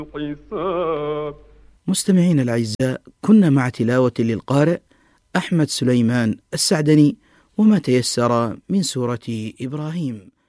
حساب. مستمعين الأعزاء، كنا مع تلاوة للقارئ أحمد سليمان السعدني وما تيسر من سورة إبراهيم.